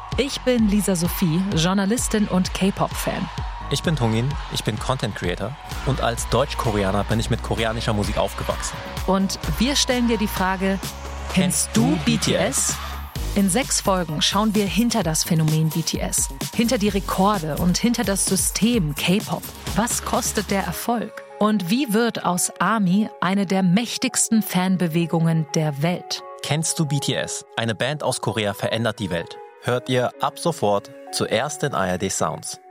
Ich bin Lisa Sophie, Journalistin und K-Pop-Fan. Ich bin Tungin, ich bin Content Creator und als Deutsch-Koreaner bin ich mit koreanischer Musik aufgewachsen. Und wir stellen dir die Frage, kennst du BTS? In 6 Folgen schauen wir hinter das Phänomen BTS, hinter die Rekorde und hinter das System K-Pop. Was kostet der Erfolg? Und wie wird aus ARMY eine der mächtigsten Fanbewegungen der Welt? Kennst du BTS? Eine Band aus Korea verändert die Welt. Hört ihr ab sofort zuerst in ARD Sounds.